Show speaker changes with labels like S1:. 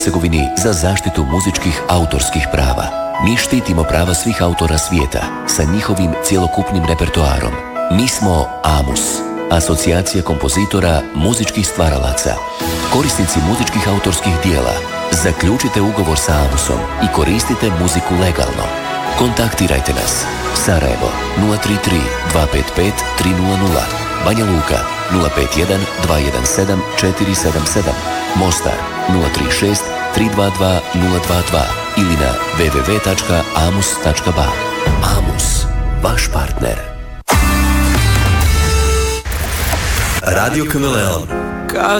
S1: Hercegovini za zaštitu muzičkih autorskih prava. Mi štitimo prava svih autora svijeta sa njihovim cjelokupnim repertoarom. Mi smo AMUS, Asocijacija kompozitora muzičkih stvaralaca. Korisnici muzičkih autorskih dijela, zaključite ugovor sa AMUSom i koristite muziku legalno. Kontaktirajte nas. Sarajevo 033 255 300, Banja Luka 051 217 477, Mostar 036 322 022 ili na www.amus.ba. AMUS, vaš partner.
S2: Radio Kameleon.